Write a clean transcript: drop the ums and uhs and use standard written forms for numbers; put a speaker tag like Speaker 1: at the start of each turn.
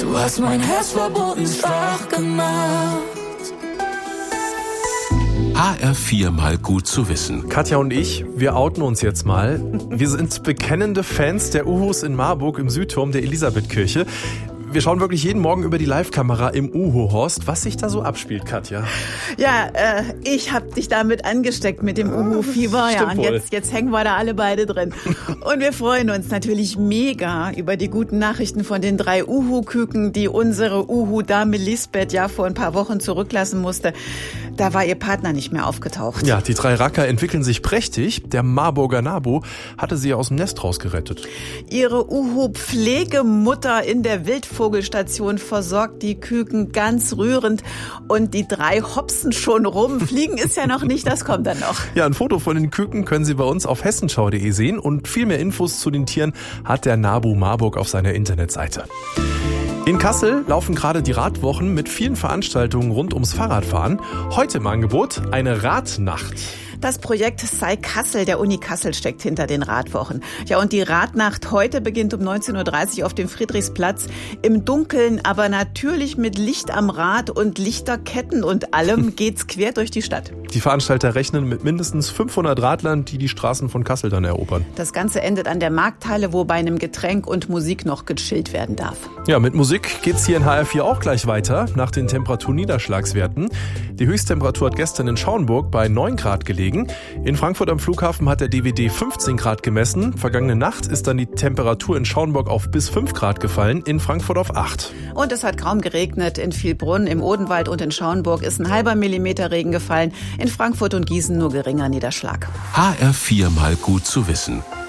Speaker 1: Du hast mein Herz verboten schwach gemacht.
Speaker 2: HR4 mal gut zu wissen.
Speaker 3: Katja und ich, wir outen uns jetzt mal. Wir sind bekennende Fans der Uhus in Marburg im Südturm der Elisabethkirche. Wir schauen wirklich jeden Morgen über die Live-Kamera im Uhu-Horst, was sich da so abspielt, Katja.
Speaker 4: Ja, ich hab dich damit angesteckt mit dem Uhu-Fieber. Ja, und jetzt hängen wir da alle beide drin. Und wir freuen uns natürlich mega über die guten Nachrichten von den 3 Uhu-Küken, die unsere Uhu-Dame Lisbeth ja vor ein paar Wochen zurücklassen musste. Da war ihr Partner nicht mehr aufgetaucht.
Speaker 3: Ja, die 3 Racker entwickeln sich prächtig. Der Marburger Nabo hatte sie aus dem Nest rausgerettet.
Speaker 4: Ihre Uhu-Pflegemutter in der Wildvogelstation versorgt die Küken ganz rührend. Und die 3 hopsen schon rum. Fliegen ist ja noch nicht, das kommt dann noch.
Speaker 3: Ja, ein Foto von den Küken können Sie bei uns auf hessenschau.de sehen. Und viel mehr Infos zu den Tieren hat der NABU Marburg auf seiner Internetseite. In Kassel laufen gerade die Radwochen mit vielen Veranstaltungen rund ums Fahrradfahren. Heute im Angebot eine Radnacht.
Speaker 4: Das Projekt Sei Kassel der Uni Kassel steckt hinter den Radwochen. Ja, und die Radnacht heute beginnt um 19.30 Uhr auf dem Friedrichsplatz. Im Dunkeln, aber natürlich mit Licht am Rad und Lichterketten und allem geht's quer durch die Stadt.
Speaker 3: Die Veranstalter rechnen mit mindestens 500 Radlern, die die Straßen von Kassel dann erobern.
Speaker 4: Das Ganze endet an der Markthalle, wo bei einem Getränk und Musik noch gechillt werden darf.
Speaker 3: Ja, mit Musik geht's hier in HR4 auch gleich weiter, nach den Temperaturniederschlagswerten. Die Höchsttemperatur hat gestern in Schauenburg bei 9 Grad gelegen. In Frankfurt am Flughafen hat der DWD 15 Grad gemessen. Vergangene Nacht ist dann die Temperatur in Schauenburg auf bis 5 Grad gefallen, in Frankfurt auf 8.
Speaker 4: Und es hat kaum geregnet. In Vielbrunn, im Odenwald und in Schauenburg ist ein halber Millimeter Regen gefallen. In Frankfurt und Gießen nur geringer Niederschlag.
Speaker 2: HR4 mal gut zu wissen.